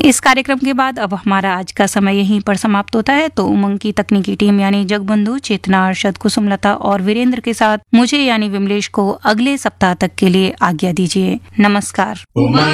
इस कार्यक्रम के बाद अब हमारा आज का समय यहीं पर समाप्त होता है। तो उमंग की तकनीकी टीम यानी जगबंधु, चेतना, अर्शद, कुसुमलता और वीरेंद्र के साथ मुझे यानी विमलेश को अगले सप्ताह तक के लिए आज्ञा दीजिए। नमस्कार।